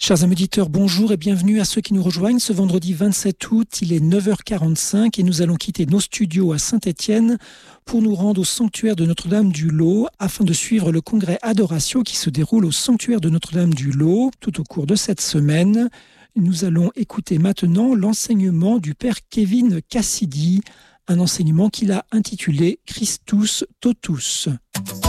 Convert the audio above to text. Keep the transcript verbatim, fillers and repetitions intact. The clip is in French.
Chers amis auditeurs, bonjour et bienvenue à ceux qui nous rejoignent. Ce vendredi vingt-sept août, il est neuf heures quarante-cinq et nous allons quitter nos studios à Saint-Étienne pour nous rendre au sanctuaire de Notre-Dame-du-Lot afin de suivre le congrès Adoratio qui se déroule au sanctuaire de Notre-Dame-du-Lot tout au cours de cette semaine. Nous allons écouter maintenant l'enseignement du père Kevin Cassidy, un enseignement qu'il a intitulé Christus Totus.